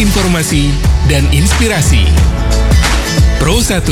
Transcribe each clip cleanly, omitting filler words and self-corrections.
informasi dan inspirasi. Pro 1.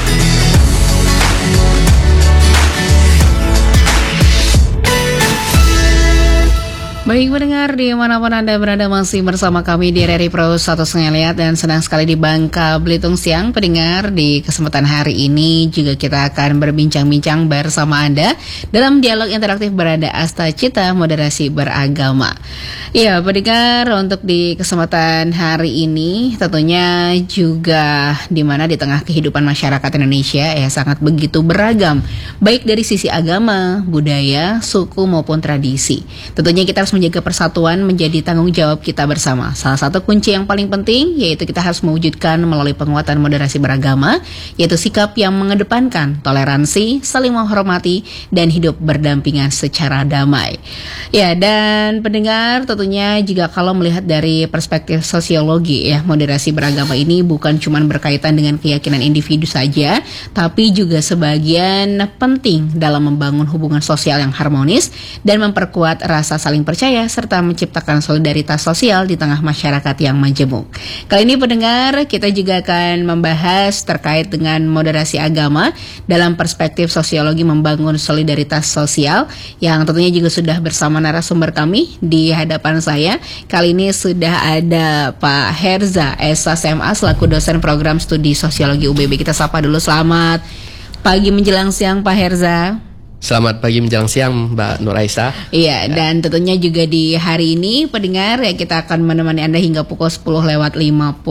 Baik pendengar, dimanapun Anda berada masih bersama kami di RRI Pro 1 Ngeliat dan senang sekali di Bangka Belitung Siang. Pendengar, di kesempatan hari ini juga kita akan berbincang-bincang bersama Anda dalam dialog interaktif berada Asta Cita Moderasi Beragama. Ya pendengar, untuk di kesempatan hari ini tentunya juga di mana di tengah kehidupan masyarakat Indonesia sangat begitu beragam, baik dari sisi agama, budaya, suku maupun tradisi. Tentunya kita harus menjaga persatuan menjadi tanggung jawab kita bersama. Salah satu kunci yang paling penting yaitu kita harus mewujudkan melalui penguatan moderasi beragama, yaitu sikap yang mengedepankan toleransi, saling menghormati, dan hidup berdampingan secara damai. Ya, dan pendengar tentunya juga kalau melihat dari perspektif sosiologi moderasi beragama ini bukan cuma berkaitan dengan keyakinan individu saja, tapi juga sebagian penting dalam membangun hubungan sosial yang harmonis dan memperkuat rasa saling percaya serta menciptakan solidaritas sosial di tengah masyarakat yang majemuk. Kali ini pendengar, kita juga akan membahas terkait dengan moderasi agama dalam perspektif sosiologi membangun solidaritas sosial, yang tentunya juga sudah bersama narasumber kami di hadapan saya. Kali ini sudah ada Pak Herza SSMA selaku dosen program studi sosiologi UBB. Kita sapa dulu. Selamat pagi menjelang siang Pak Herza. Selamat pagi menjelang siang Mbak Nur Aisyah. Iya, dan tentunya juga di hari ini pendengar kita akan menemani Anda hingga pukul 10:55.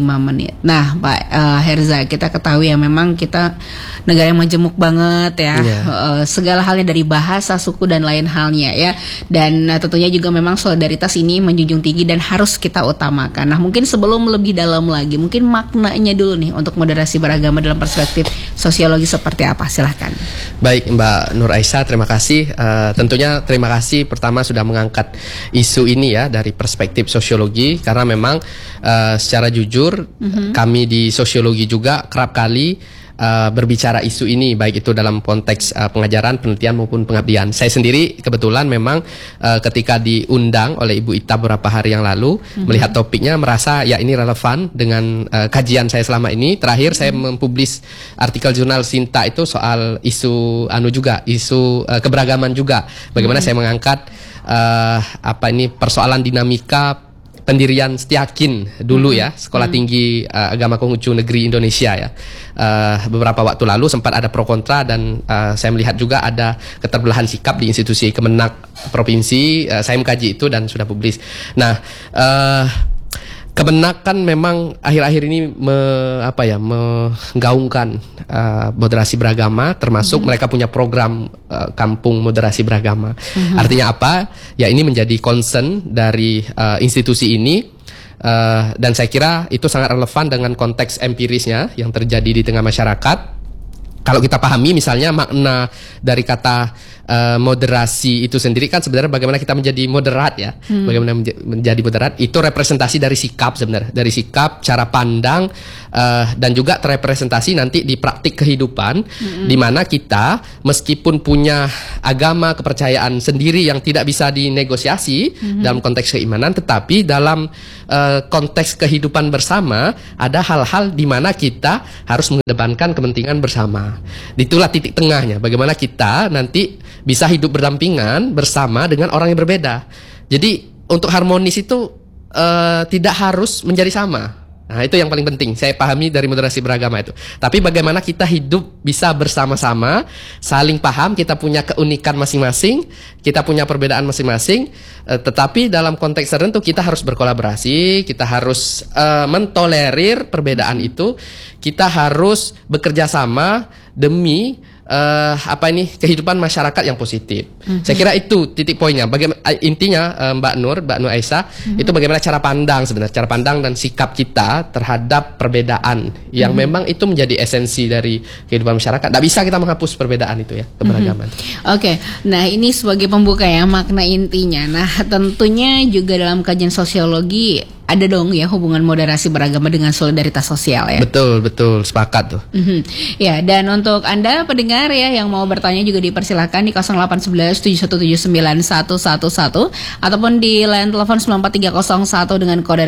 Nah Pak Herza, kita ketahui memang kita negara yang majemuk banget segala halnya dari bahasa, suku dan lain halnya dan tentunya juga memang solidaritas ini menjunjung tinggi dan harus kita utamakan. Nah mungkin sebelum lebih dalam lagi, mungkin maknanya dulu nih untuk moderasi beragama dalam perspektif sosiologi seperti apa, silahkan. Baik Mbak Nur Aisyah, terima kasih. Tentunya terima kasih pertama sudah mengangkat isu ini dari perspektif sosiologi, karena memang secara jujur kami di sosiologi juga kerap kali berbicara isu ini, baik itu dalam konteks pengajaran, penelitian maupun pengabdian. Saya sendiri kebetulan memang ketika diundang oleh Ibu Ita beberapa hari yang lalu melihat topiknya, merasa ini relevan dengan kajian saya selama ini. Terakhir saya mempublis artikel jurnal Sinta itu soal isu isu keberagaman juga. Bagaimana saya mengangkat persoalan dinamika pendirian Setiakin dulu Sekolah Tinggi Agama Konghucu Negeri Indonesia beberapa waktu lalu sempat ada pro kontra, dan saya melihat juga ada keterbelahan sikap di institusi Kemenak Provinsi. Saya mengkaji itu dan sudah publis. Nah, Kemenak kan memang akhir-akhir ini menggaungkan moderasi beragama, termasuk mereka punya program kampung moderasi beragama. Artinya apa? Ya ini menjadi concern dari institusi ini, dan saya kira itu sangat relevan dengan konteks empirisnya yang terjadi di tengah masyarakat. Kalau kita pahami misalnya makna dari kata moderasi itu sendiri kan sebenarnya bagaimana kita menjadi moderat bagaimana menjadi moderat itu representasi dari sikap sebenarnya, dari sikap, cara pandang, dan juga terrepresentasi nanti di praktik kehidupan, di mana kita meskipun punya agama, kepercayaan sendiri yang tidak bisa dinegosiasi dalam konteks keimanan, tetapi dalam konteks kehidupan bersama ada hal-hal di mana kita harus mengedepankan kepentingan bersama. Itulah titik tengahnya, bagaimana kita nanti bisa hidup berdampingan bersama dengan orang yang berbeda. Jadi untuk harmonis itu tidak harus menjadi sama. Nah itu yang paling penting saya pahami dari moderasi beragama itu. Tapi bagaimana kita hidup bisa bersama-sama, saling paham, kita punya keunikan masing-masing, kita punya perbedaan masing-masing, tetapi dalam konteks tertentu kita harus berkolaborasi, kita harus mentolerir perbedaan itu, kita harus bekerja sama demi kehidupan masyarakat yang positif. Saya kira itu titik poinnya. Bagaimana intinya Mbak Nur Aisyah, itu bagaimana cara pandang sebenarnya, cara pandang dan sikap kita terhadap perbedaan yang memang itu menjadi esensi dari kehidupan masyarakat. Tidak bisa kita menghapus perbedaan itu keberagaman. Oke. Nah ini sebagai pembuka makna intinya. Nah tentunya juga dalam kajian sosiologi ada dong ya hubungan moderasi beragama dengan solidaritas sosial ya. Betul, sepakat tuh. Ya, dan untuk Anda pendengar ya yang mau bertanya juga dipersilakan di 0811 7179111 ataupun di line telepon 94301 dengan kode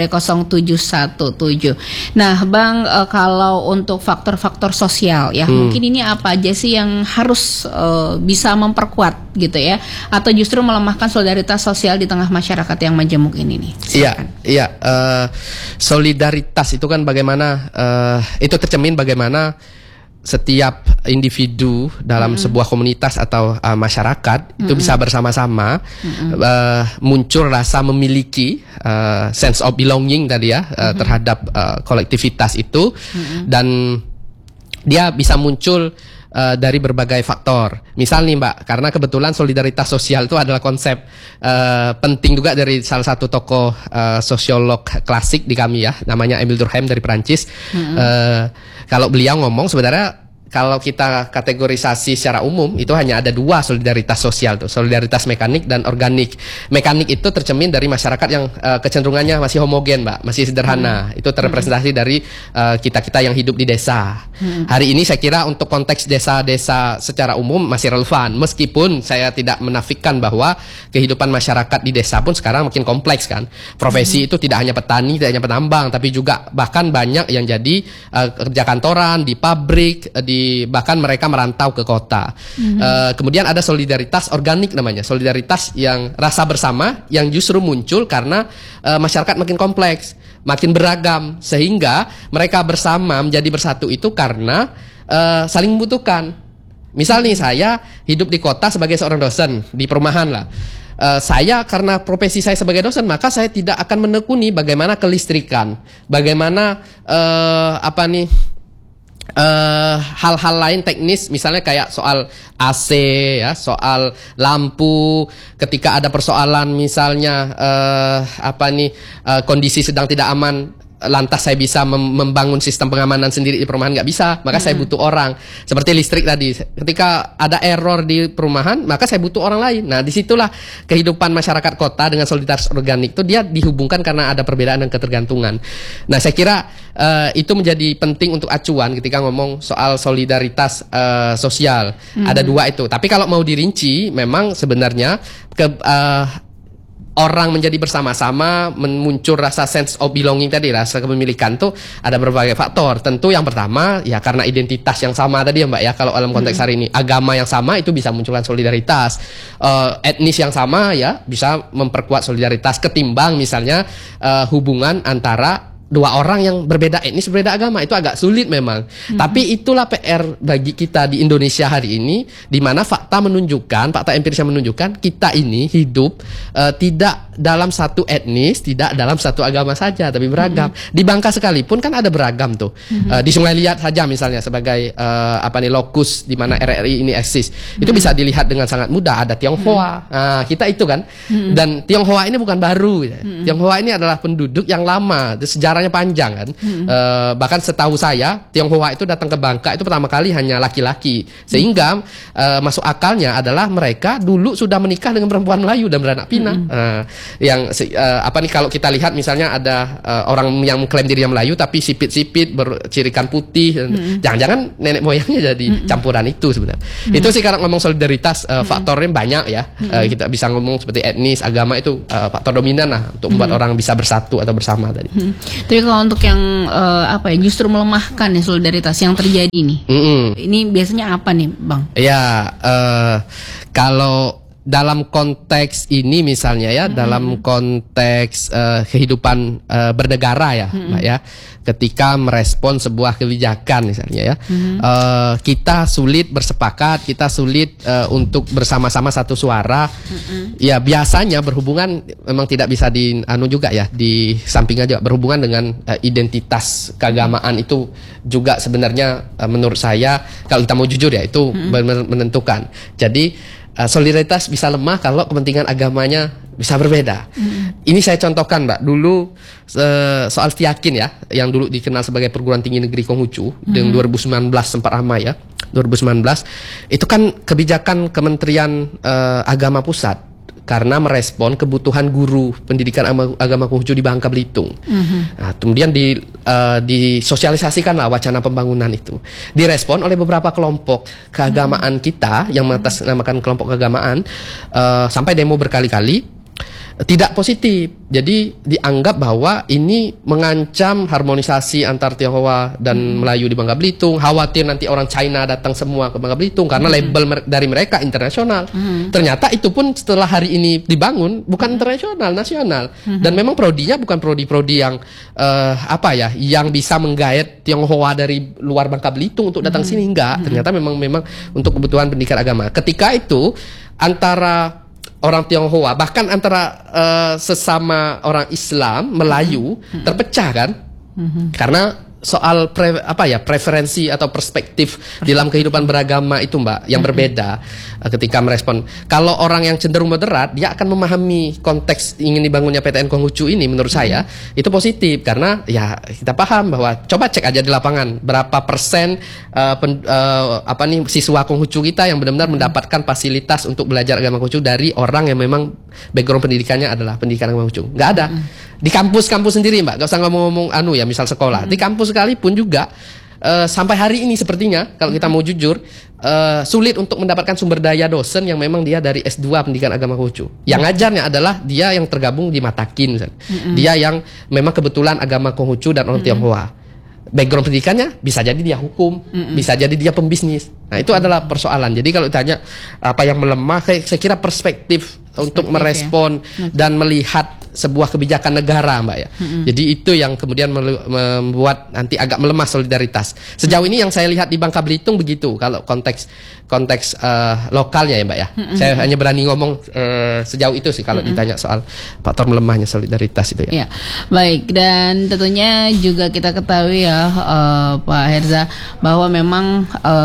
0717. Nah, Bang, kalau untuk faktor-faktor sosial ya, mungkin ini apa aja sih yang harus bisa memperkuat gitu ya, atau justru melemahkan solidaritas sosial di tengah masyarakat yang majemuk ini nih? Iya. Solidaritas itu kan bagaimana itu tercermin bagaimana setiap individu dalam sebuah komunitas atau masyarakat itu bisa bersama-sama muncul rasa memiliki sense of belonging tadi ya terhadap kolektivitas itu dan dia bisa muncul dari berbagai faktor. Misal nih Mbak, karena kebetulan solidaritas sosial itu adalah konsep penting juga dari salah satu tokoh sosiolog klasik di kami ya, namanya Emile Durkheim dari Perancis. Kalau beliau ngomong sebenarnya kalau kita kategorisasi secara umum itu hanya ada dua solidaritas sosial tuh, solidaritas mekanik dan organik. Mekanik itu tercermin dari masyarakat yang kecenderungannya masih homogen, Mbak, masih sederhana. Itu terrepresentasi dari kita-kita yang hidup di desa. Hari ini saya kira untuk konteks desa-desa secara umum masih relevan, meskipun saya tidak menafikan bahwa kehidupan masyarakat di desa pun sekarang makin kompleks kan. Profesi itu tidak hanya petani, tidak hanya penambang, tapi juga bahkan banyak yang jadi kerja kantoran, di pabrik, bahkan mereka merantau ke kota. Kemudian ada solidaritas organik namanya, solidaritas yang rasa bersama yang justru muncul karena masyarakat makin kompleks, makin beragam, sehingga mereka bersama menjadi bersatu itu karena saling membutuhkan. Misal nih, saya hidup di kota sebagai seorang dosen di perumahan lah. Saya karena profesi saya sebagai dosen, maka saya tidak akan menekuni bagaimana kelistrikan, bagaimana hal-hal lain teknis, misalnya kayak soal AC ya, soal lampu, ketika ada persoalan misalnya kondisi sedang tidak aman, lantas saya bisa membangun sistem pengamanan sendiri di perumahan, nggak bisa, maka saya butuh orang. Seperti listrik tadi, ketika ada error di perumahan, maka saya butuh orang lain. Nah, disitulah kehidupan masyarakat kota dengan solidaritas organik itu dia dihubungkan karena ada perbedaan dan ketergantungan. Nah, saya kira itu menjadi penting untuk acuan ketika ngomong soal solidaritas sosial. Ada dua itu. Tapi kalau mau dirinci, memang sebenarnya orang menjadi bersama-sama, muncul rasa sense of belonging tadi, rasa kepemilikan tuh ada berbagai faktor. Tentu yang pertama ya karena identitas yang sama tadi ya Mbak ya. Kalau dalam konteks hari ini agama yang sama itu bisa munculkan solidaritas, etnis yang sama ya bisa memperkuat solidaritas ketimbang misalnya hubungan antara dua orang yang berbeda etnis, berbeda agama, itu agak sulit memang. Tapi itulah PR bagi kita di Indonesia hari ini, di mana fakta empiris yang menunjukkan kita ini hidup tidak dalam satu etnis, tidak dalam satu agama saja, tapi beragam. Di Bangka sekalipun kan ada beragam tuh. Di Sungai Liat saja misalnya sebagai lokus di mana RRI ini eksis, itu bisa dilihat dengan sangat mudah. Ada Tionghoa, kita itu kan, dan Tionghoa ini bukan baru. Tionghoa ini adalah penduduk yang lama, sejarahnya panjang kan. Bahkan setahu saya Tionghoa itu datang ke Bangka itu pertama kali hanya laki-laki, sehingga masuk akalnya adalah mereka dulu sudah menikah dengan perempuan Melayu dan beranak pinak. Kalau kita lihat misalnya ada orang yang mengklaim dirinya Melayu tapi sipit-sipit bercirikan putih, jangan-jangan nenek moyangnya jadi campuran itu sebenarnya. Itu sih kalau ngomong solidaritas faktornya banyak ya. Kita bisa ngomong seperti etnis, agama itu faktor dominan lah untuk membuat orang bisa bersatu atau bersama tadi. Tapi kalau untuk yang justru melemahkan ya solidaritas yang terjadi nih, ini biasanya apa nih Bang? Ya, kalau dalam konteks ini misalnya ya, dalam konteks kehidupan bernegara ya, Mbak ya, ketika merespon sebuah kebijakan misalnya ya, kita sulit bersepakat, kita sulit untuk bersama-sama satu suara. Ya biasanya berhubungan memang tidak bisa juga ya, di sampingnya juga berhubungan dengan identitas keagamaan itu juga sebenarnya menurut saya kalau kita mau jujur ya itu menentukan. Jadi solidaritas bisa lemah kalau kepentingan agamanya bisa berbeda. Ini saya contohkan Mbak, dulu soal Tiakin ya, yang dulu dikenal sebagai perguruan tinggi negeri Konghucu, dengan 2019 sempat ramai ya, 2019 itu kan kebijakan Kementerian Agama Pusat karena merespon kebutuhan guru pendidikan agama Konghucu di Bangka Belitung. Nah, kemudian disosialisasikanlah wacana pembangunan itu. Direspon oleh beberapa kelompok keagamaan kita yang mengatasnamakan kelompok keagamaan, sampai demo berkali-kali. Tidak positif. Jadi dianggap bahwa ini mengancam harmonisasi antar Tionghoa dan Melayu di Bangka Belitung. Khawatir nanti orang China datang semua ke Bangka Belitung karena label dari mereka internasional. Ternyata itu pun setelah hari ini dibangun bukan internasional, nasional. Dan memang prodinya bukan prodi-prodi yang yang bisa menggait Tionghoa dari luar Bangka Belitung untuk datang sini, enggak. Ternyata memang untuk kebutuhan pendidikan agama. Ketika itu antara orang Tionghoa, bahkan antara sesama orang Islam Melayu terpecah kan, karena soal preferensi atau perspektif dalam kehidupan beragama itu, Mbak, yang berbeda ketika merespon. Kalau orang yang cenderung moderat, dia akan memahami konteks ingin dibangunnya PTN Konghucu ini. Menurut saya itu positif karena ya kita paham bahwa coba cek aja di lapangan berapa persen siswa Konghucu kita yang benar-benar mendapatkan fasilitas untuk belajar agama Konghucu dari orang yang memang background pendidikannya adalah pendidikan agama Konghucu. Nggak ada. Di kampus-kampus sendiri, Mbak, gak usah ngomong misal sekolah. Di kampus sekalipun juga sampai hari ini sepertinya kalau kita mau jujur sulit untuk mendapatkan sumber daya dosen yang memang dia dari S2 pendidikan agama Konghucu. Yang ngajarnya adalah dia yang tergabung di Matakin misalnya. Dia yang memang kebetulan agama Konghucu dan orang Tionghoa. Background pendidikannya bisa jadi dia hukum, bisa jadi dia pembisnis. Nah, itu adalah persoalan. Jadi kalau ditanya apa yang melemah, saya kira perspektif untuk merespon dan melihat sebuah kebijakan negara, Mbak ya. Jadi itu yang kemudian membuat nanti agak melemah solidaritas. Sejauh ini yang saya lihat di Bangka Belitung begitu. Kalau konteks lokalnya ya, Mbak ya. Saya hanya berani ngomong sejauh itu sih kalau ditanya soal faktor melemahnya solidaritas itu ya. Ya, baik, dan tentunya juga kita ketahui ya Pak Herza bahwa memang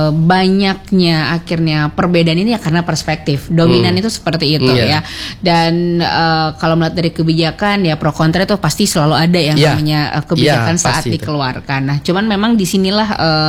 banyaknya akhirnya perbedaan ini ya karena perspektif. Dominan itu seperti itu ya. Dan kalau melihat dari kebijakan ya pro kontra itu pasti selalu ada yang namanya kebijakan saat dikeluarkan. Nah, cuman memang disinilah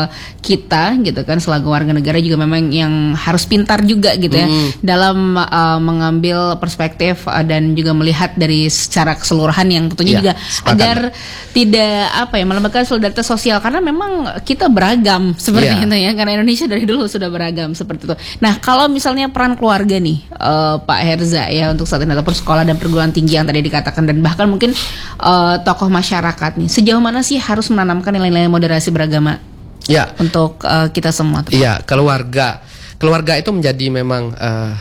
kita gitu kan selaku warga negara juga memang yang harus pintar juga gitu ya dalam mengambil perspektif dan juga melihat dari secara keseluruhan yang tentunya juga agar tidak melembagakan solidaritas sosial karena memang kita beragam seperti itu ya, karena Indonesia dari dulu sudah beragam seperti itu. Nah, kalau misalnya peran keluarga nih Pak Herza ya untuk saat ini ataupun sekolah dan perguruan tinggi yang tadi dikatakan dan bahkan mungkin tokoh masyarakat nih, sejauh mana sih harus menanamkan nilai-nilai moderasi beragama untuk kita semua? Iya, keluarga itu menjadi memang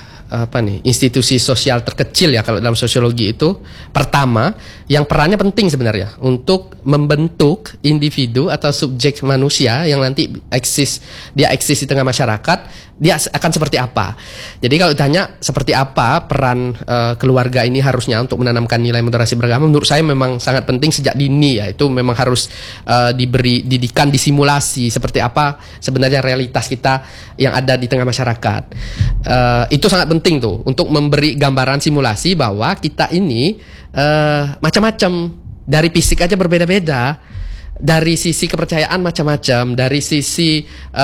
institusi sosial terkecil ya kalau dalam sosiologi itu. Pertama, yang perannya penting sebenarnya untuk membentuk individu atau subjek manusia yang nanti eksis di tengah masyarakat, dia akan seperti apa. Jadi kalau ditanya seperti apa peran keluarga ini harusnya untuk menanamkan nilai moderasi beragama, menurut saya memang sangat penting sejak dini ya. Itu memang harus diberi didikan, disimulasi seperti apa sebenarnya realitas kita yang ada di tengah masyarakat. Itu sangat penting tuh untuk memberi gambaran simulasi bahwa kita ini macam-macam, dari fisik aja berbeda-beda, dari sisi kepercayaan macam-macam, dari sisi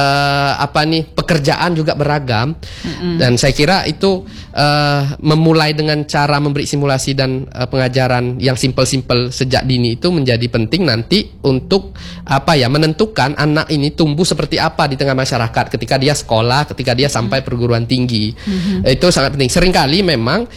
pekerjaan juga beragam. Dan saya kira itu memulai dengan cara memberi simulasi dan pengajaran yang simpel-simpel sejak dini itu menjadi penting nanti untuk menentukan anak ini tumbuh seperti apa di tengah masyarakat ketika dia sekolah, ketika dia sampai perguruan tinggi. Itu sangat penting. Seringkali memang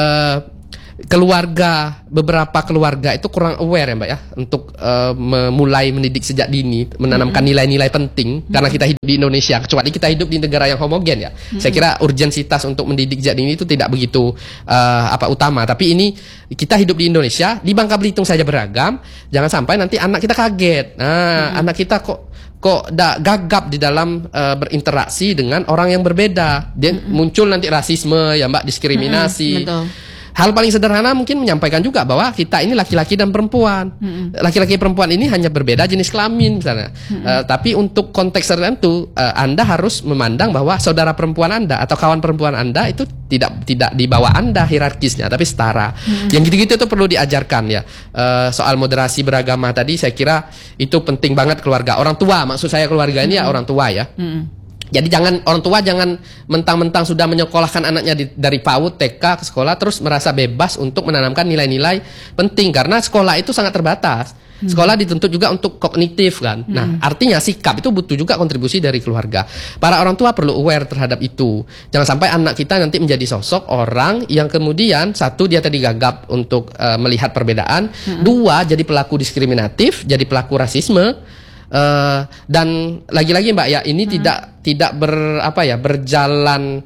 beberapa keluarga itu kurang aware ya, Mbak ya, untuk memulai mendidik sejak dini, menanamkan nilai-nilai penting. Karena kita hidup di Indonesia, kecuali kita hidup di negara yang homogen ya. Saya kira urgensitas untuk mendidik sejak dini itu tidak begitu utama. Tapi ini kita hidup di Indonesia, di Bangka Belitung saja beragam. Jangan sampai nanti anak kita kaget. Anak kita kok gagap di dalam berinteraksi dengan orang yang berbeda. Dia muncul nanti rasisme ya, Mbak, diskriminasi. Betul. Hal paling sederhana mungkin menyampaikan juga bahwa kita ini laki-laki dan perempuan. Laki-laki perempuan ini hanya berbeda jenis kelamin misalnya. Tapi untuk konteks tertentu Anda harus memandang bahwa saudara perempuan Anda atau kawan perempuan Anda itu tidak di bawah Anda hierarkisnya, tapi setara. Yang gitu-gitu itu perlu diajarkan ya. Soal moderasi beragama tadi saya kira itu penting banget keluarga. Orang tua, maksud saya keluarga ini ya orang tua ya. Jadi orang tua jangan mentang-mentang sudah menyekolahkan anaknya dari PAUD, TK ke sekolah terus merasa bebas untuk menanamkan nilai-nilai penting karena sekolah itu sangat terbatas. Sekolah dituntut juga untuk kognitif kan. Nah, artinya sikap itu butuh juga kontribusi dari keluarga. Para orang tua perlu aware terhadap itu. Jangan sampai anak kita nanti menjadi sosok orang yang kemudian satu dia tadi gagap untuk melihat perbedaan, dua jadi pelaku diskriminatif, jadi pelaku rasisme. Dan lagi-lagi Mbak ya ini tidak berjalan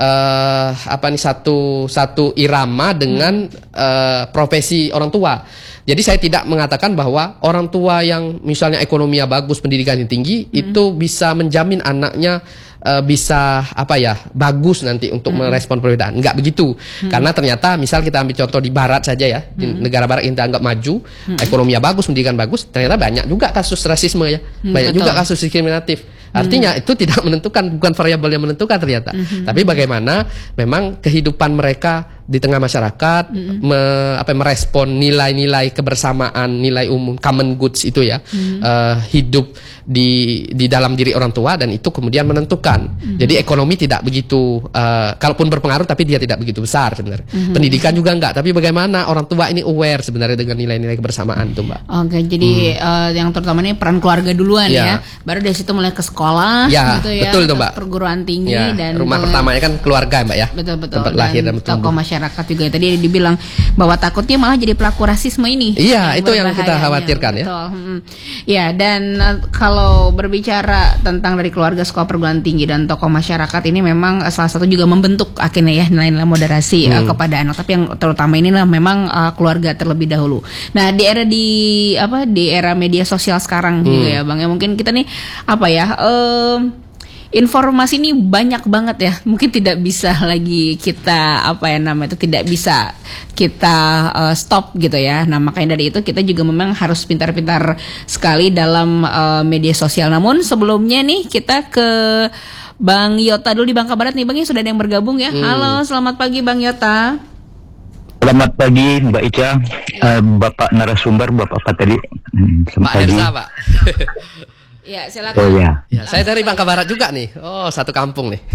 satu irama dengan profesi orang tua. Jadi saya tidak mengatakan bahwa orang tua yang misalnya ekonominya bagus, pendidikannya tinggi itu bisa menjamin anaknya bisa bagus nanti untuk merespon perbedaan. Enggak begitu. Karena ternyata misal kita ambil contoh di barat saja ya, di negara barat yang kita anggap maju, ekonominya bagus, pendidikan bagus, ternyata banyak juga kasus rasisme ya. Banyak juga kasus diskriminatif. Artinya itu tidak menentukan, bukan variabel yang menentukan ternyata. Tapi bagaimana memang kehidupan mereka di tengah masyarakat merespon nilai-nilai kebersamaan, nilai umum, common goods itu ya, hidup di dalam diri orang tua dan itu kemudian menentukan. Jadi ekonomi tidak begitu, kalaupun berpengaruh tapi dia tidak begitu besar sebenarnya. Pendidikan juga enggak, tapi bagaimana orang tua ini aware sebenarnya dengan nilai-nilai kebersamaan itu Mbak. Oke, jadi yang terutama ini peran keluarga duluan ya. Baru dari situ mulai ke sekolah gitu ya. Betul tuh Mbak. Perguruan tinggi dan rumah pertamanya kan keluarga Mbak ya. Betul. Tempat lahir dan tokoh masyarakat juga tadi dibilang bahwa takutnya malah jadi pelaku rasisme ini. Iya, itu yang kita khawatirkan ya. Betul. Ya, dan kalau berbicara tentang dari keluarga, sekolah perguruan tinggi dan tokoh masyarakat ini memang salah satu juga membentuk akhirnya ya nilai-nilai moderasi kepada anak. Tapi yang terutama inilah memang keluarga terlebih dahulu. Nah, di era media sosial sekarang juga ya Bang ya, mungkin kita nih informasi ini banyak banget ya, mungkin tidak bisa lagi kita tidak bisa kita stop gitu ya. Nah makanya dari itu kita juga memang harus pintar-pintar sekali dalam media sosial. Namun sebelumnya nih kita ke Bang Yota dulu di Bangka Barat nih Bang, ya sudah ada yang bergabung ya. Halo, selamat pagi Bang Yota. Selamat pagi Mbak Ica, Bapak narasumber, Bapak apa tadi? Pak Hersa Pak. Ya, silakan. Oh ya. Ya, saya dari Bangka Barat juga nih. Oh, satu kampung nih.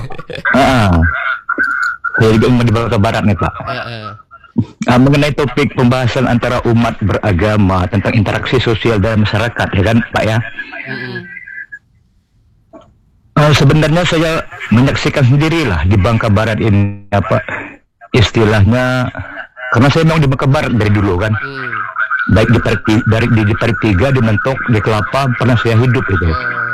Saya juga di Bangka Barat nih Pak. Mengenai topik pembahasan antara umat beragama tentang interaksi sosial dalam masyarakat, ya kan Pak ya. Sebenarnya saya menyaksikan sendirilah di Bangka Barat ini istilahnya, karena saya memang di Bangka Barat dari dulu kan. Baik di Pari 3, di Mentok, di Kelapa, pernah saya hidup itu.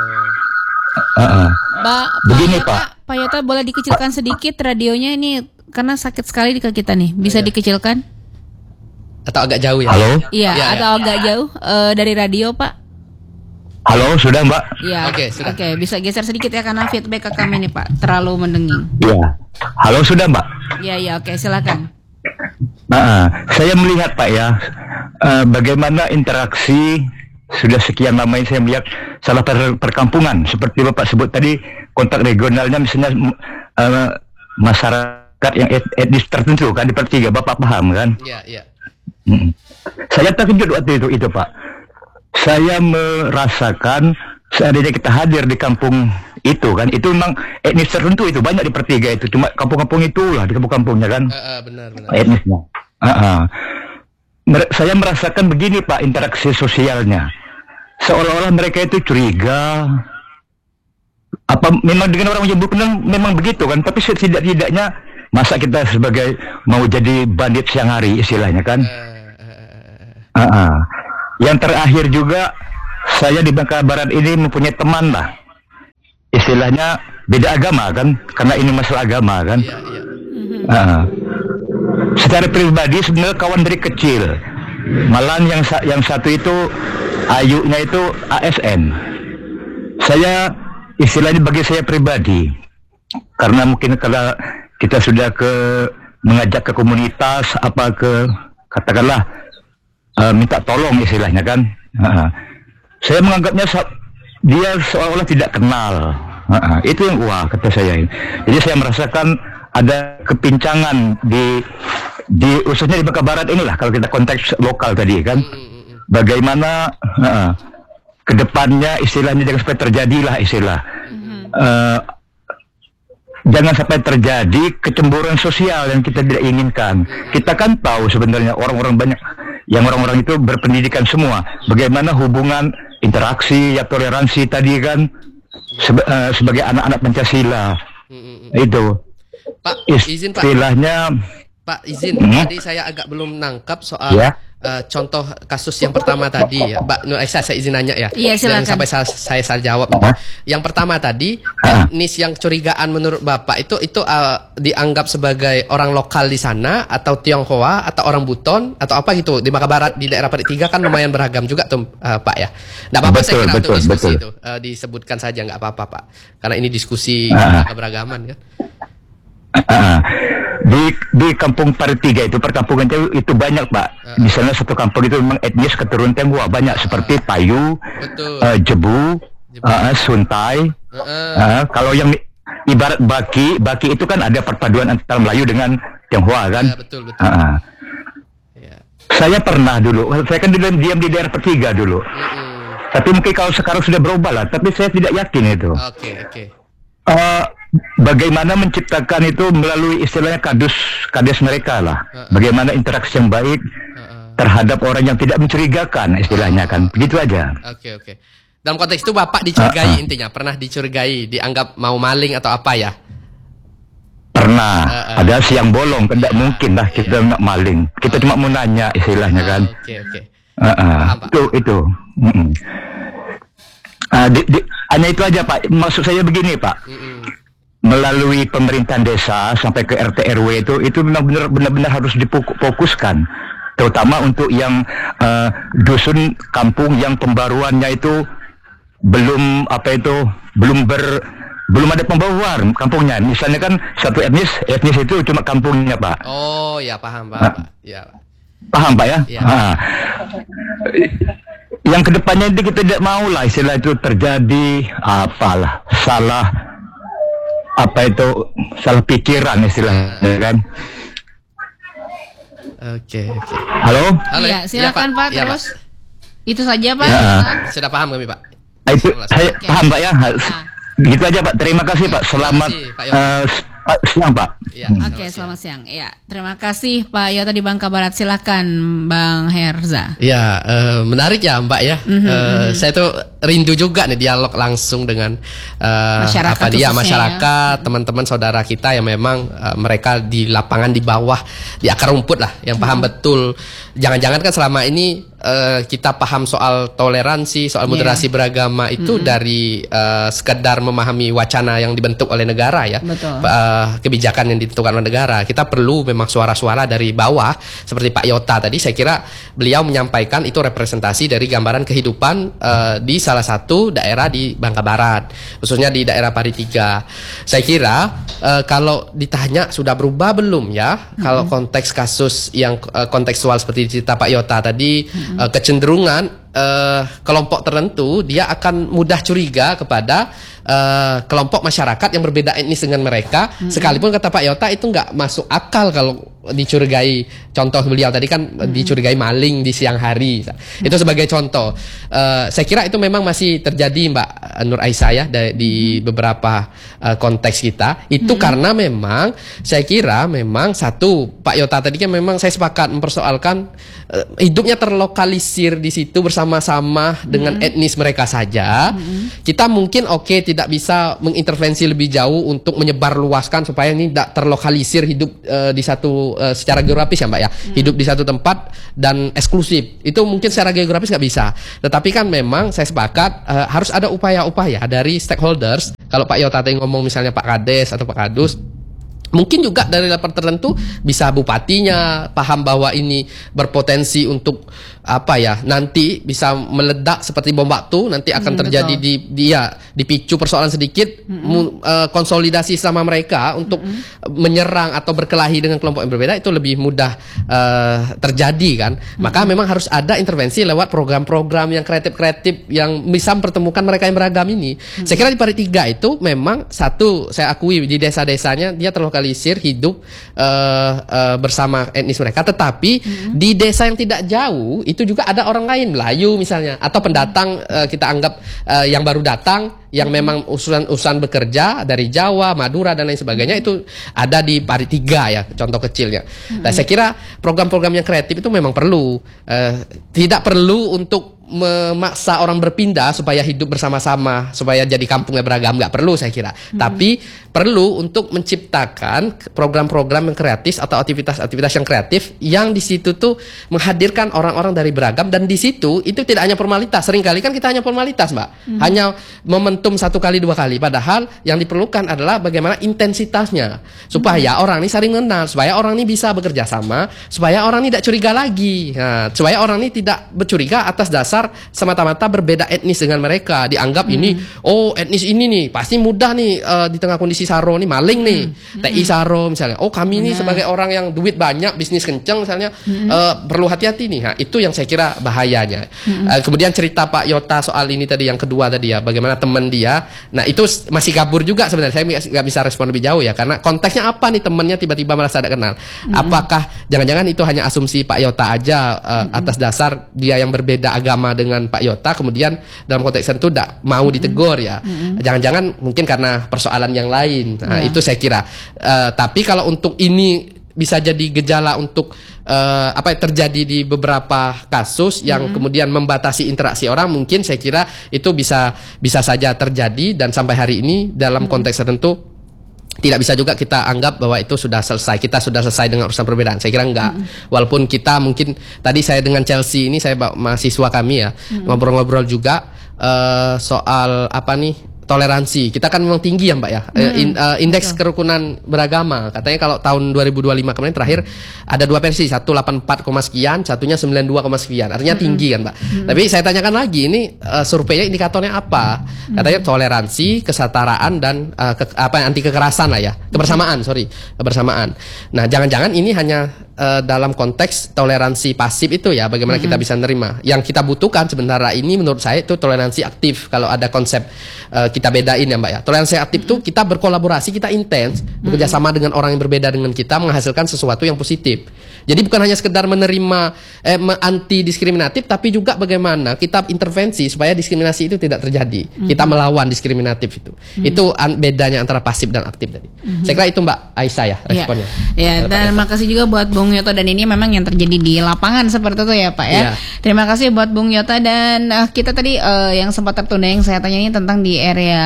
Begini Pak. Pak Yota boleh dikecilkan sedikit radionya ini karena sakit sekali di kita nih. Bisa dikecilkan? Atau agak jauh ya? Halo? Iya, atau agak jauh dari radio Pak. Halo, sudah Mbak? Iya. Sudah. Oke, bisa geser sedikit ya karena feedback ke kami nih Pak, terlalu mendenging. Iya. Halo, sudah Mbak? Iya, oke, silakan. Saya melihat Pak ya, bagaimana interaksi sudah sekian lama ini saya melihat salah perkampungan seperti Bapak sebut tadi, kontak regionalnya misalnya masyarakat yang etnis tertentu kan di Pari 3, Bapak paham kan? Iya. Saya terkejut waktu itu Pak. Saya merasakan seandainya kita hadir di kampung itu kan, itu memang etnis tertentu itu banyak di Pari 3 itu, cuma kampung-kampung itulah di kampung-kampungnya kan. Benar. Etnisnya. Saya merasakan begini Pak, interaksi sosialnya seolah-olah mereka itu curiga apa memang dengan orang yang bukan memang begitu kan, tapi setidak-tidaknya masa kita sebagai mau jadi bandit siang hari istilahnya kan. Yang terakhir juga saya di Bangka Barat ini mempunyai teman lah, istilahnya beda agama kan, karena ini masalah agama kan. Secara pribadi sebenarnya kawan dari kecil, malah yang satu itu ayunya itu ASN. Saya istilahnya bagi saya pribadi, karena mungkin kalau kita sudah mengajak ke komunitas katakanlah minta tolong istilahnya kan, saya menganggapnya dia seolah-olah tidak kenal. Itu yang kata saya. Jadi saya merasakan ada kepincangan di khususnya di Bangka Barat inilah, kalau kita konteks lokal tadi kan. Bagaimana kedepannya istilahnya jangan sampai terjadilah istilah jangan sampai terjadi kecemburuan sosial yang kita tidak inginkan. Kita kan tahu sebenarnya orang-orang itu berpendidikan semua. Bagaimana hubungan interaksi, ya toleransi tadi kan sebagai anak-anak Pancasila. Itu. Pak, izin Pak. Istilahnya. Pak, izin. Tadi saya agak belum nangkap soal contoh kasus yang pertama tadi ya, Mbak Nur Aisyah, saya izin nanya ya. Iya, silakan. Sampai saya salah jawab. Yang pertama tadi, etnis yang curigaan menurut Bapak itu dianggap sebagai orang lokal di sana atau Tionghoa atau orang Buton atau apa gitu. Di Bangka Barat, di daerah Parit 3 kan lumayan beragam juga tuh Pak ya. Nggak apa-apa, saya kira untuk diskusi itu disebutkan saja, nggak apa-apa Pak. Karena ini diskusi keberagaman kan. Di kampung Parit 3 itu, perkampungan itu banyak Pak. Di sana satu kampung itu memang etnis keturunan Tionghoa banyak, seperti Payu, Jebu, Suntai. Kalau yang ibarat Baki itu kan ada perpaduan antara Melayu dengan Tionghoa kan. Betul. Saya pernah dulu, saya kan diam di daerah Pertiga dulu. Tapi mungkin kalau sekarang sudah berubah lah, tapi saya tidak yakin itu. Oke. Bagaimana menciptakan itu melalui istilahnya kades mereka lah. Bagaimana interaksi yang baik terhadap orang yang tidak mencurigakan istilahnya kan. Begitu aja. Oke. Dalam konteks itu Bapak dicurigai intinya, pernah dicurigai, dianggap mau maling atau apa ya? Pernah. Ada siang bolong, kan tidak mungkin lah kita nak maling. Kita cuma mau nanya istilahnya kan. Oke. Itu. Hanya itu aja Pak. Maksud saya begini Pak. Melalui pemerintahan desa sampai ke RT RW itu benar-benar harus difokuskan, terutama untuk yang dusun kampung yang pembaruannya itu belum ada pembaruan kampungnya. Misalnya kan satu etnis itu cuma kampungnya Pak. Oh ya, paham Pak. Ya. Paham Pak ya? Ya. Yang kedepannya itu kita tidak mau lah istilah itu terjadi salah pikiran istilahnya kan. Oke. Halo ya, silakan Pak, terus itu saja Pak. Sudah paham kami Pak. Itu saya paham Pak ya. Gitu aja Pak, terima kasih Pak. Selamat siang Pak. Oke, selamat siang. Ya, terima kasih Pak Yota di Bangka Barat. Silakan Bang Herza. Ya, menarik ya Mbak ya. Saya tuh rindu juga nih dialog langsung dengan masyarakat, teman-teman saudara kita yang memang mereka di lapangan di bawah, di akar rumput lah, yang paham betul. Jangan-jangan kan selama ini kita paham soal toleransi, soal moderasi beragama itu dari sekedar memahami wacana yang dibentuk oleh negara ya. Kebijakan yang ditentukan oleh negara. Kita perlu memang suara-suara dari bawah seperti Pak Yota tadi. Saya kira beliau menyampaikan itu representasi dari gambaran kehidupan di salah satu daerah di Bangka Barat, khususnya di daerah Parit 3. Saya kira kalau ditanya sudah berubah belum ya, kalau konteks kasus yang kontekstual seperti cerita Pak Yota tadi, kecenderungan kelompok tertentu dia akan mudah curiga kepada kelompok masyarakat yang berbeda etnis dengan mereka, sekalipun kata Pak Yota itu nggak masuk akal kalau dicurigai. Contoh beliau tadi kan dicurigai maling di siang hari, itu sebagai contoh. Saya kira itu memang masih terjadi Mbak Nur Aisyah ya di beberapa konteks kita. Itu karena memang saya kira memang satu, Pak Yota tadi kan memang saya sepakat mempersoalkan hidupnya terlokalisir di situ bersama-sama dengan etnis mereka saja. Kita mungkin tidak bisa mengintervensi lebih jauh untuk menyebar luaskan supaya ini tidak terlokalisir hidup di satu secara geografis ya Mbak ya, hidup di satu tempat dan eksklusif. Itu mungkin secara geografis nggak bisa. Tetapi kan memang saya sepakat harus ada upaya-upaya dari stakeholders. Kalau Pak Yota tadi ngomong misalnya Pak Kades atau Pak Kadus, mungkin juga dari level tertentu bisa bupatinya paham bahwa ini berpotensi untuk nanti bisa meledak seperti bom waktu, nanti akan terjadi dipicu persoalan sedikit, konsolidasi sama mereka untuk menyerang atau berkelahi dengan kelompok yang berbeda itu lebih mudah terjadi kan. Maka memang harus ada intervensi lewat program-program yang kreatif-kreatif yang bisa mempertemukan mereka yang beragam ini. Saya kira di Parit 3 itu memang satu, saya akui di desa-desanya dia terlokalisir hidup bersama etnis mereka, tetapi di desa yang tidak jauh itu juga ada orang lain Melayu misalnya atau pendatang kita anggap yang baru datang yang memang usulan bekerja dari Jawa, Madura dan lain sebagainya itu ada di Pari 3 ya contoh kecilnya. Nah, saya kira program-program yang kreatif itu memang perlu, tidak perlu untuk memaksa orang berpindah supaya hidup bersama-sama, supaya jadi kampungnya beragam, nggak perlu saya kira. Tapi perlu untuk menciptakan program-program yang kreatif atau aktivitas-aktivitas yang kreatif yang di situ tuh menghadirkan orang-orang dari beragam, dan di situ itu tidak hanya formalitas. Seringkali kan kita hanya formalitas, Mbak, hanya momentum 1 kali 2 kali. Padahal yang diperlukan adalah bagaimana intensitasnya supaya orang ini saling mengenal, supaya orang ini bisa bekerja sama, supaya orang ini tidak curiga lagi, nah, supaya orang ini tidak bercuriga atas dasar semata-mata berbeda etnis dengan mereka, dianggap ini etnis ini nih pasti mudah nih di tengah kondisi Saro nih maling nih, TI Saro misalnya, kami ini sebagai orang yang duit banyak, bisnis kenceng misalnya, perlu hati-hati nih. Nah, itu yang saya kira bahayanya. Kemudian cerita Pak Yota soal ini tadi yang kedua tadi ya, bagaimana teman dia, nah itu masih kabur juga sebenarnya, saya nggak bisa respon lebih jauh ya, karena konteksnya apa nih temannya tiba-tiba merasa tidak kenal, apakah jangan-jangan itu hanya asumsi Pak Yota aja atas dasar dia yang berbeda agama dengan Pak Yota, kemudian dalam konteks itu tidak mau ditegur ya. Jangan-jangan mungkin karena persoalan yang lain. Nah, itu saya kira. Tapi kalau untuk ini bisa jadi gejala untuk apa yang terjadi di beberapa kasus yang kemudian membatasi interaksi orang, mungkin saya kira itu bisa saja terjadi, dan sampai hari ini dalam konteks tertentu tidak bisa juga kita anggap bahwa itu sudah selesai. Kita sudah selesai dengan urusan perbedaan. Saya kira enggak. Walaupun kita mungkin tadi saya dengan Chelsea ini, saya mahasiswa kami ya, ngobrol-ngobrol juga soal apa nih, toleransi. Kita kan memang tinggi ya Mbak ya, indeks kerukunan beragama. Katanya kalau tahun 2025 kemarin terakhir ada 2 versi, 184, sekian, satunya 92, sekian. Artinya tinggi kan Mbak. Tapi saya tanyakan lagi, ini surveinya indikatornya apa? Katanya toleransi, kesetaraan, dan anti kekerasan lah ya. Kebersamaan. Nah, jangan-jangan ini hanya dalam konteks toleransi pasif itu ya, bagaimana kita bisa menerima. Yang kita butuhkan sebenarnya ini menurut saya itu toleransi aktif. Kalau ada konsep kita bedain ya Mbak ya. Toleransi aktif itu kita berkolaborasi, kita intens, bekerja sama dengan orang yang berbeda dengan kita, menghasilkan sesuatu yang positif. Jadi bukan hanya sekedar menerima anti diskriminatif, tapi juga bagaimana kita intervensi supaya diskriminasi itu tidak terjadi. Kita melawan diskriminatif itu. Itu bedanya antara pasif dan aktif tadi. Saya kira itu Mbak Aisyah ya responnya. Ya, dan makasih juga buat Bung Yoto, dan ini memang yang terjadi di lapangan seperti itu ya Pak ya. Terima kasih buat Bung Yoto, dan kita tadi yang sempat tertunda yang saya tanya ini tentang di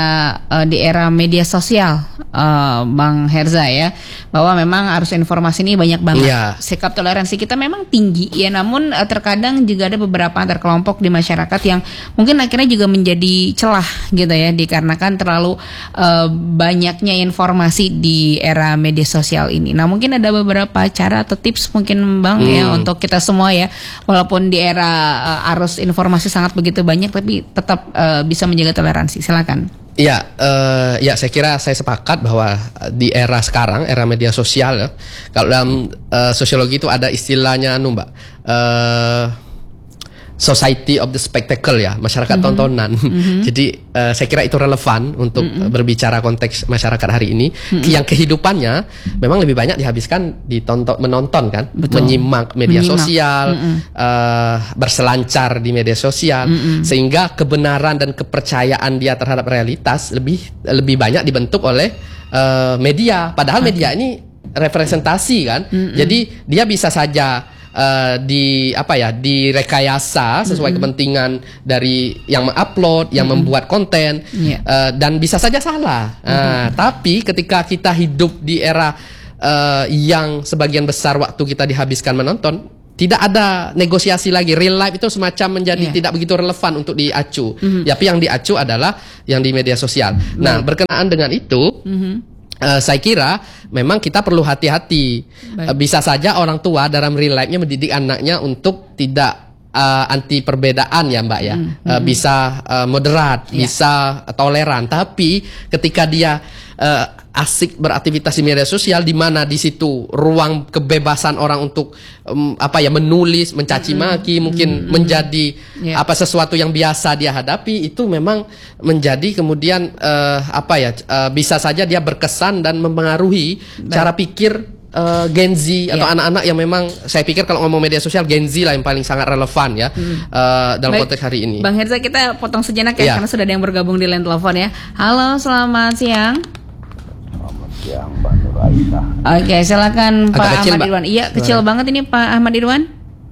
era media sosial, Bang Herza ya, bahwa memang arus informasi ini banyak banget. Sikap toleransi kita memang tinggi ya, namun terkadang juga ada beberapa antar kelompok di masyarakat yang mungkin akhirnya juga menjadi celah gitu ya, dikarenakan terlalu banyaknya informasi di era media sosial ini. Nah, mungkin ada beberapa cara atau tips mungkin Bang ya untuk kita semua ya, walaupun di era arus informasi sangat begitu banyak, tapi tetap bisa menjaga toleransi. Silakan. Ya, saya kira saya sepakat bahwa di era sekarang, era media sosial ya, kalau dalam sosiologi itu ada istilahnya Mbak, society of the spectacle ya, masyarakat tontonan. Jadi saya kira itu relevan untuk berbicara konteks masyarakat hari ini, yang kehidupannya memang lebih banyak dihabiskan menonton kan, menyimak media sosial, berselancar di media sosial, sehingga kebenaran dan kepercayaan dia terhadap realitas lebih banyak dibentuk oleh media. Padahal media ini representasi kan, jadi dia bisa saja direkayasa sesuai kepentingan dari yang mengupload, yang membuat konten, dan bisa saja salah. Tapi ketika kita hidup di era yang sebagian besar waktu kita dihabiskan menonton, tidak ada negosiasi lagi. Real life itu semacam menjadi tidak begitu relevan untuk diacu. Tapi yang diacu adalah yang di media sosial. Nah, berkenaan dengan itu, saya kira memang kita perlu hati-hati. Bisa saja orang tua dalam real life-nya mendidik anaknya untuk tidak anti perbedaan ya Mbak ya, bisa moderat, bisa toleran. Tapi ketika dia asik beraktivitas di media sosial, di mana di situ ruang kebebasan orang untuk menulis, mencaci maki, mungkin menjadi sesuatu yang biasa dia hadapi, itu memang menjadi kemudian bisa saja dia berkesan dan mempengaruhi cara pikir Gen Z atau Iya. anak-anak yang memang saya pikir kalau ngomong media sosial Gen Z lah yang paling sangat relevan ya dalam Baik, konteks hari ini. Bang Herza, kita potong sejenak ya, Iya. karena sudah ada yang bergabung di line telepon ya. Halo, selamat siang. Selamat siang Mbak Nur Aisyah. Oke, silakan Agak Pak kecil, Ahmad Mbak. Irwan. Iya, kecil banget ini Pak Ahmad Irwan.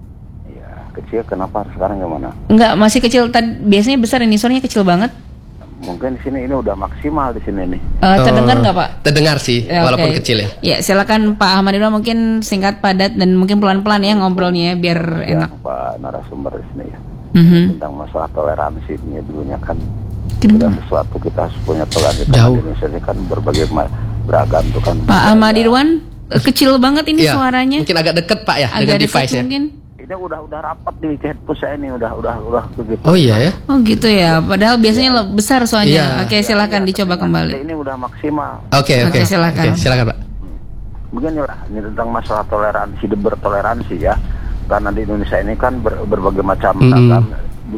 Iya, kecil kenapa sekarang gimana? Enggak, masih kecil. Biasanya besar ini, suaranya kecil banget. Mungkin di sini ini udah maksimal di sini nih. Terdengar nggak Pak? Terdengar sih, Ya, walaupun oke. kecil ya. Ya, silakan Pak Ahmad Irwan, mungkin singkat, padat, dan mungkin pelan-pelan ya ngobrolnya ya, biar enak. Yang Pak narasumber di sini ya. Mhm. Tentang masalah toleransi ini dulunya kan Kenapa? sudah sesuatu kita harus punya toleransi. Jauh. Di Indonesia ini kan berbagai beragam tuh kan. Pak Ahmad Irwan, kecil banget ini Iya, suaranya. mungkin agak deket Pak ya Agak dengan dekat device-nya. mungkin. Ini udah rapat di headphone saya ini udah begitu. Oh iya ya. Oh gitu ya, padahal biasanya besar Iya. soalnya. Oke, silakan Iya, dicoba tapi kembali. Ini udah maksimal. Oke. Oke, silakan. Oke, silakan Pak. Begini lah, ini tentang masalah toleransi, bertoleransi ya. Karena di Indonesia ini kan berbagai macam agama,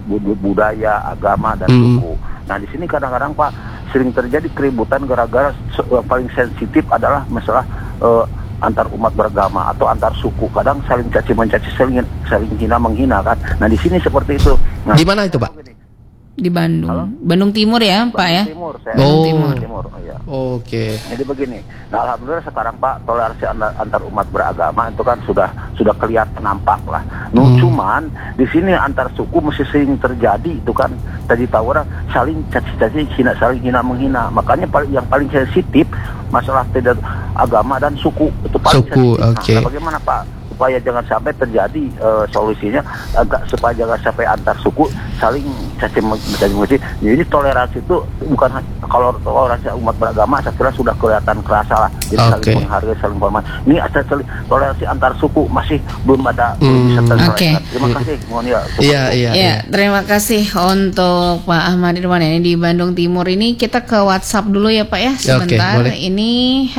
budaya, agama dan suku. Nah di sini kadang-kadang Pak sering terjadi keributan gara-gara yang paling sensitif adalah masalah antar umat beragama atau antar suku. Kadang saling caci mencaci, saling hina menghina kan. Nah di sini seperti itu. Nah, Di mana itu Pak? Di Bandung. Halo? Bandung Timur ya, Pak ya? Timur, saya Oh. Timur, ya. Oke. Jadi begini, nah alhamdulillah sekarang Pak toleransi antar umat beragama itu kan sudah kelihatan nampak lah. Cuman di sini antar suku masih sering terjadi itu kan tadi tawuran saling caci-caci, saling hina menghina. Makanya yang paling sensitif masalah tidak agama dan suku itu paling Suku, sensitif. oke. Nah, bagaimana Pak supaya jangan sampai terjadi solusinya supaya jangan sampai antar suku saling caci mencaci. Jadi toleransi itu bukan kalau toleransi umat beragama saya kira sudah kelihatan kerasa lah. Jadi Oke. saling menghargai, saling hormat. Ini toleransi antar suku masih belum bisa terselesaikan. Oke. Terima kasih. Mohon ya. Iya. Ya, terima kasih untuk Pak Ahmad Irwan ini di Bandung Timur. Ini kita ke WhatsApp dulu ya Pak ya, sebentar. boleh. Ini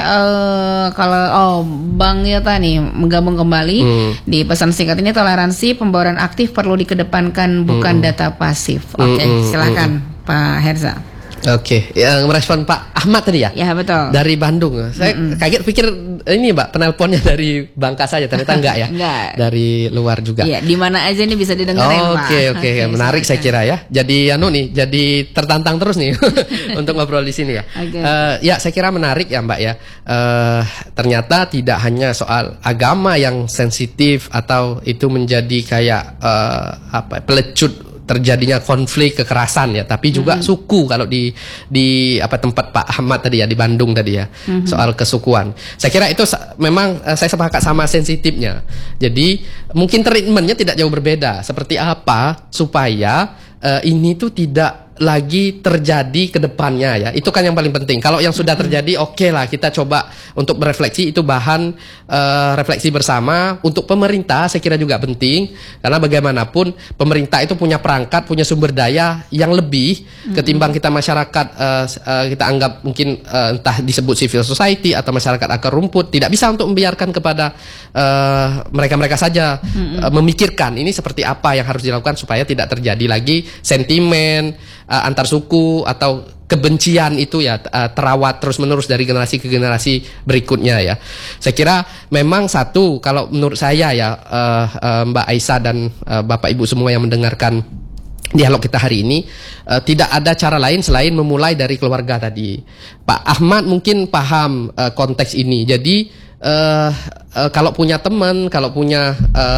kalau Bang Yota nih menggabung kembali di pesan singkat ini, toleransi pembawaan aktif perlu dikedepankan, bukan data pasif. Oke, silakan Pak Herza. Oke, yang merespon Pak Ahmad tadi ya? Ya betul. Dari Bandung. Saya kaget pikir ini Mbak penelponnya dari Bangka saja, ternyata enggak ya? Enggak. Dari luar juga. Iya, di mana aja ini bisa didengarin Pak. Oke, menarik saya kira ya. Jadi jadi tertantang terus nih untuk ngobrol di sini ya. Oke. Ya, saya kira menarik ya Mbak ya. Ternyata tidak hanya soal agama yang sensitif atau itu menjadi kayak pelecut terjadinya konflik kekerasan ya, tapi juga suku kalau di tempat Pak Ahmad tadi ya di Bandung tadi ya, soal kesukuan. Saya kira itu memang saya sepakat sama sensitifnya. Jadi mungkin treatmentnya tidak jauh berbeda. Seperti apa supaya ini tuh tidak lagi terjadi ke depannya ya. Itu kan yang paling penting. Kalau yang sudah terjadi oke lah kita coba untuk berefleksi, itu bahan refleksi bersama. Untuk pemerintah saya kira juga penting, karena bagaimanapun pemerintah itu punya perangkat, punya sumber daya yang lebih ketimbang kita masyarakat kita anggap mungkin entah disebut civil society atau masyarakat akar rumput. Tidak bisa untuk membiarkan kepada mereka-mereka saja memikirkan ini seperti apa yang harus dilakukan supaya tidak terjadi lagi sentimen antar suku atau kebencian itu ya terawat terus-menerus dari generasi ke generasi berikutnya ya. Saya kira memang satu, kalau menurut saya ya Mbak Aisyah dan Bapak Ibu semua yang mendengarkan dialog kita hari ini, tidak ada cara lain selain memulai dari keluarga tadi. Pak Ahmad mungkin paham konteks ini. Jadi kalau punya teman, kalau punya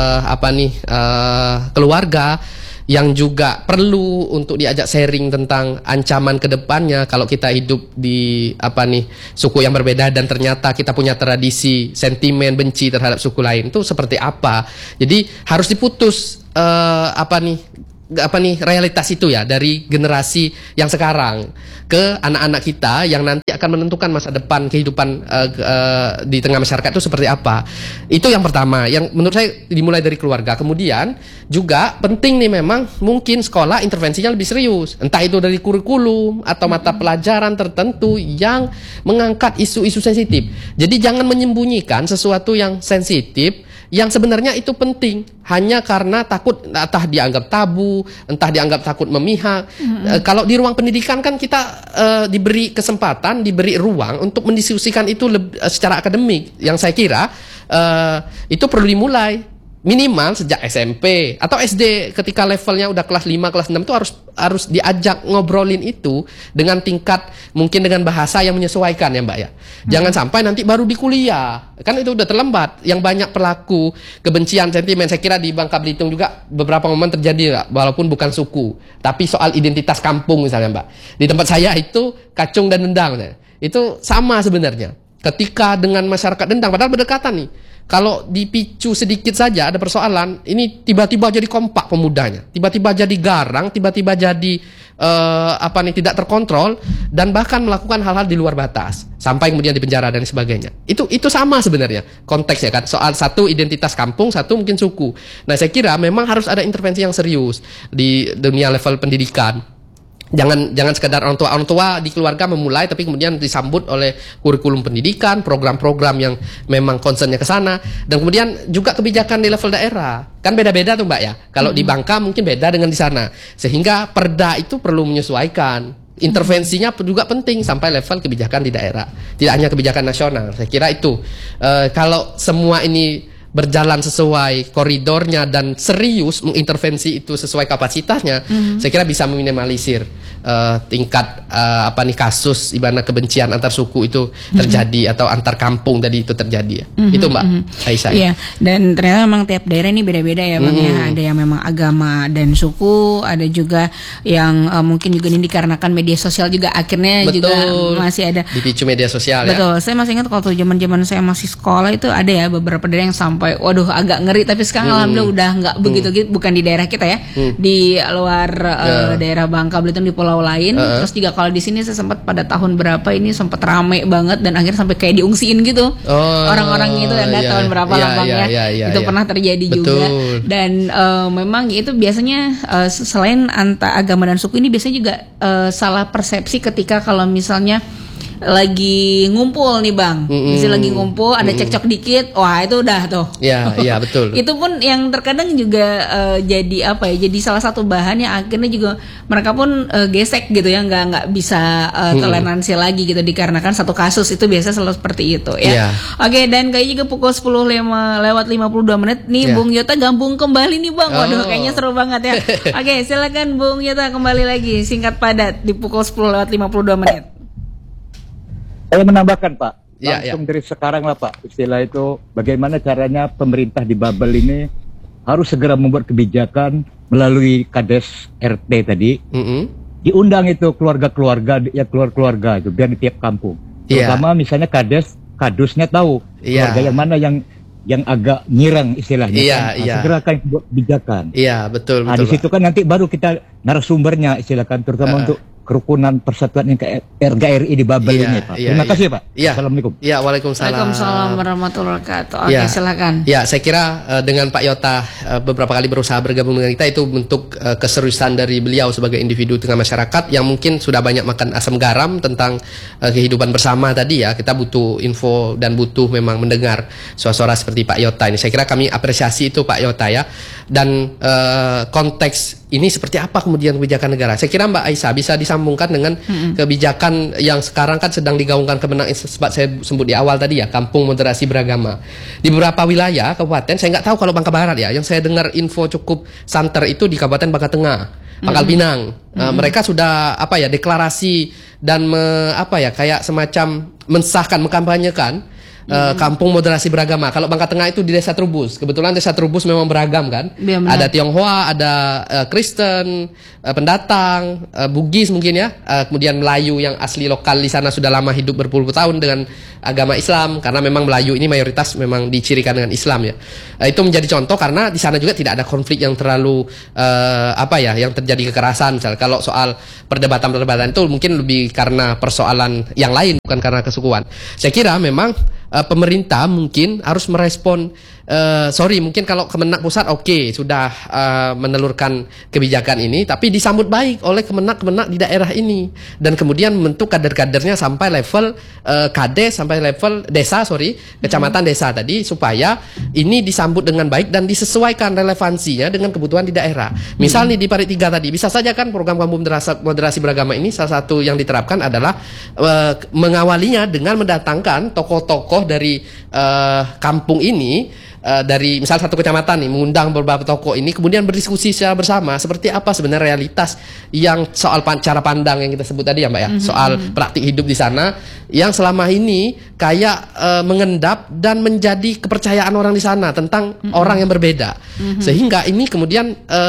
keluarga yang juga perlu untuk diajak sharing tentang ancaman ke depannya kalau kita hidup di suku yang berbeda dan ternyata kita punya tradisi sentimen benci terhadap suku lain, itu seperti apa. Jadi harus diputus realitas itu ya dari generasi yang sekarang ke anak-anak kita yang nanti akan menentukan masa depan kehidupan di tengah masyarakat itu seperti apa. Itu yang pertama, yang menurut saya dimulai dari keluarga. Kemudian juga penting nih memang mungkin sekolah intervensinya lebih serius, entah itu dari kurikulum atau mata pelajaran tertentu yang mengangkat isu-isu sensitif. Jadi jangan menyembunyikan sesuatu yang sensitif yang sebenarnya itu penting, hanya karena takut entah dianggap tabu, entah dianggap takut memihak. Kalau di ruang pendidikan kan kita diberi kesempatan, diberi ruang untuk mendiskusikan itu secara akademik. Yang saya kira itu perlu dimulai minimal sejak SMP atau SD, ketika levelnya udah kelas 5, kelas 6 itu harus diajak ngobrolin itu dengan tingkat, mungkin dengan bahasa yang menyesuaikan ya Mbak ya. Jangan sampai nanti baru di kuliah, kan itu udah terlambat. Yang banyak pelaku kebencian, sentimen, saya kira di Bangka Belitung juga beberapa momen terjadi, walaupun bukan suku, tapi soal identitas kampung misalnya Mbak. Di tempat saya itu kacung dan dendang, itu sama sebenarnya. Ketika dengan masyarakat dendang, padahal berdekatan nih. Kalau dipicu sedikit saja ada persoalan, ini tiba-tiba jadi kompak pemudanya, tiba-tiba jadi garang, tiba-tiba jadi tidak terkontrol, dan bahkan melakukan hal-hal di luar batas sampai kemudian dipenjara dan sebagainya. Itu sama sebenarnya konteksnya kan, soal satu identitas kampung, satu mungkin suku. Nah saya kira memang harus ada intervensi yang serius di dunia level pendidikan. Jangan sekadar orang tua di keluarga memulai, tapi kemudian disambut oleh kurikulum pendidikan, program-program yang memang concernnya ke sana, dan kemudian juga kebijakan di level daerah. Kan beda-beda tuh Mbak ya. Kalau di Bangka mungkin beda dengan di sana. Sehingga perda itu perlu menyesuaikan. Intervensinya juga penting sampai level kebijakan di daerah. Tidak hanya kebijakan nasional. Saya kira itu. Kalau semua ini berjalan sesuai koridornya dan serius mengintervensi itu sesuai kapasitasnya, saya kira bisa meminimalisir tingkat kasus ibarat kebencian antar suku itu terjadi atau antar kampung tadi itu terjadi ya. Itu Mbak Aisyah. Iya, dan ternyata memang tiap daerah ini beda-beda ya Bang ya. Ada yang memang agama dan suku, ada juga yang mungkin juga ini dikarenakan media sosial juga akhirnya juga masih ada dipicu media sosial. Betul. Saya masih ingat waktu zaman saya masih sekolah itu ada ya beberapa daerah yang sampai waduh agak ngeri, tapi sekarang alhamdulillah udah nggak begitu, bukan di daerah kita ya, di luar daerah Bangka Belitung, di pulau lain. Terus juga kalau di sini saya sempat pada tahun berapa ini sempat rame banget dan akhirnya sampai kayak diungsiin gitu orang-orang itu tahun berapa lambangnya itu pernah terjadi juga. Dan memang itu biasanya selain antar agama dan suku ini biasanya juga salah persepsi ketika kalau misalnya lagi ngumpul nih Bang, misalnya lagi ngumpul ada cekcok dikit, wah itu udah tuh. Iya betul. Itu pun yang terkadang juga jadi jadi salah satu bahan yang akhirnya juga mereka pun gesek gitu ya, nggak bisa toleransi lagi gitu dikarenakan satu kasus itu biasa selalu seperti itu ya. Oke, dan kayaknya juga pukul 10:52 nih Bung Yota gabung kembali nih Bang. Waduh kayaknya seru banget ya. Oke, silakan Bung Yota kembali lagi singkat padat di pukul 10:52. Saya menambahkan Pak, langsung dari sekarang lah Pak, istilah itu bagaimana caranya pemerintah di Babel ini harus segera membuat kebijakan melalui Kades RT tadi, diundang itu keluarga-keluarga itu biar di tiap kampung, terutama misalnya kadusnya tahu keluarga yang mana yang agak nyirang istilahnya, segera kan buat kebijakan. Iya betul. Nah di situ kan nanti baru kita narasumbernya istilahkan, terutama untuk kerukunan persatuan yang RGRI di Babel ini Pak. Terima kasih Pak. Assalamualaikum. Waalaikumsalam. Waalaikumsalam warahmatullahi wabarakatuh. Oke, silakan. Ya, saya kira dengan Pak Yota beberapa kali berusaha bergabung dengan kita itu bentuk keseriusan dari beliau sebagai individu tengah masyarakat yang mungkin sudah banyak makan asam garam tentang kehidupan bersama tadi ya. Kita butuh info dan butuh memang mendengar suara-suara seperti Pak Yota ini. Saya kira kami apresiasi itu Pak Yota ya. Dan konteks ini seperti apa kemudian kebijakan negara? Saya kira Mbak Aisyah bisa disambungkan dengan kebijakan yang sekarang kan sedang digaungkan Kemenang, sebab saya sebut di awal tadi ya, kampung moderasi beragama. Di beberapa wilayah kabupaten, saya nggak tahu kalau Bangka Barat ya, yang saya dengar info cukup santer itu di Kabupaten Bangka Tengah, Pangkal Pinang. Mereka sudah deklarasi dan kayak semacam mensahkan, mengkampanyekan kampung moderasi beragama. Kalau Bangka Tengah itu di Desa Trubus. Kebetulan Desa Trubus memang beragam kan. Ada Tionghoa, ada Kristen, pendatang, Bugis mungkin ya. Kemudian Melayu yang asli lokal di sana sudah lama hidup berpuluh-puluh tahun dengan agama Islam, karena memang Melayu ini mayoritas memang dicirikan dengan Islam ya. Itu menjadi contoh karena di sana juga tidak ada konflik yang terlalu yang terjadi kekerasan misalnya. Kalau soal perdebatan itu mungkin lebih karena persoalan yang lain, bukan karena kesukuan. Saya kira memang pemerintah mungkin harus merespon. Mungkin kalau Kemenak pusat sudah menelurkan kebijakan ini, tapi disambut baik oleh Kemenak di daerah ini, dan kemudian membentuk kader-kadernya sampai level kades, sampai level desa, kecamatan desa tadi, supaya ini disambut dengan baik dan disesuaikan relevansinya dengan kebutuhan di daerah. Misal nih di Parit 3 tadi, bisa saja kan program kampung moderasi beragama ini salah satu yang diterapkan adalah mengawalinya dengan mendatangkan tokoh-tokoh dari kampung ini, dari misal satu kecamatan nih, mengundang beberapa tokoh ini, kemudian berdiskusi secara bersama seperti apa sebenarnya realitas yang soal cara pandang yang kita sebut tadi ya Mbak ya, soal praktik hidup di sana yang selama ini kayak mengendap dan menjadi kepercayaan orang di sana tentang orang yang berbeda, sehingga ini kemudian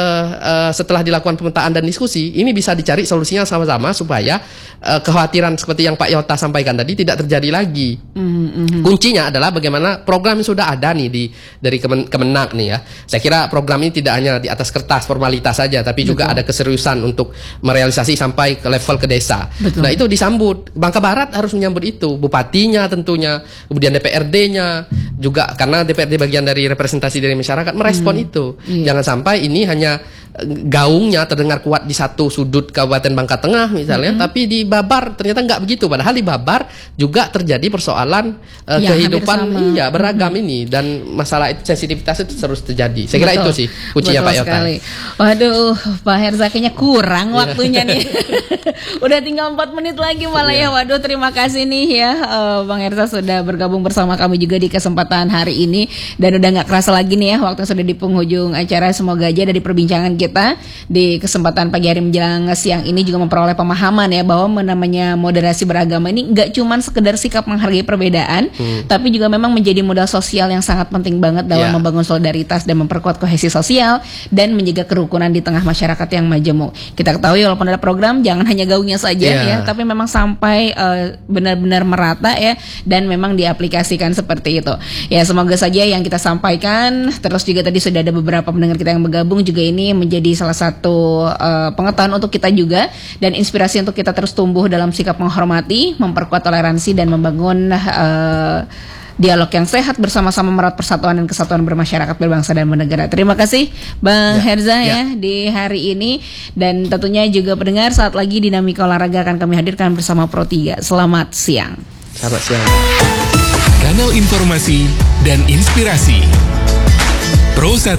setelah dilakukan pemetaan dan diskusi, ini bisa dicari solusinya sama-sama supaya kekhawatiran seperti yang Pak Yota sampaikan tadi tidak terjadi lagi. Kuncinya adalah bagaimana program yang sudah ada nih dari Kemenak nih ya. Saya kira program ini tidak hanya di atas kertas formalitas saja, tapi juga ada keseriusan untuk merealisasi sampai ke level ke desa. Nah itu disambut. Bangka Barat harus menyambut itu, bupatinya tentunya, kemudian DPRD-nya juga, karena DPRD bagian dari representasi dari masyarakat, merespon itu. Jangan sampai ini hanya gaungnya terdengar kuat di satu sudut Kabupaten Bangka Tengah misalnya, tapi di Babar ternyata nggak begitu. Padahal di Babar juga terjadi persoalan kehidupan beragam ini, dan masalah itu, sensitivitas itu terus terjadi. Saya kira itu sih kuncinya Pak Yota. Waduh, Pak Herza kayaknya kurang waktunya nih. Udah tinggal 4 menit lagi malah ya. Waduh, terima kasih nih ya Bang Herza sudah bergabung bersama kami juga di kesempatan hari ini, dan udah nggak kerasa lagi nih ya waktu sudah di penghujung acara. Semoga aja dari perbincangan kita di kesempatan pagi hari menjelang siang ini juga memperoleh pemahaman ya, bahwa namanya moderasi beragama ini nggak cuman sekedar sikap menghargai perbedaan, tapi juga memang menjadi modal sosial yang sangat penting banget dalam membangun solidaritas dan memperkuat kohesi sosial dan menjaga kerukunan di tengah masyarakat yang majemuk. Kita ketahui walaupun ada program, jangan hanya gaungnya saja ya, tapi memang sampai benar-benar merata ya, dan memang diaplikasikan seperti itu. Ya, semoga saja yang kita sampaikan, terus juga tadi sudah ada beberapa pendengar kita yang bergabung juga, ini menjadi salah satu pengetahuan untuk kita juga, dan inspirasi untuk kita terus tumbuh dalam sikap menghormati, memperkuat toleransi, dan membangun dialog yang sehat bersama-sama merawat persatuan dan kesatuan bermasyarakat, berbangsa dan bernegara. Terima kasih Bang Herza ya di hari ini, dan tentunya juga pendengar, saat lagi Dinamika Olahraga akan kami hadirkan bersama Pro 3. Selamat siang. Selamat siang. Kanal informasi dan inspirasi Pro 1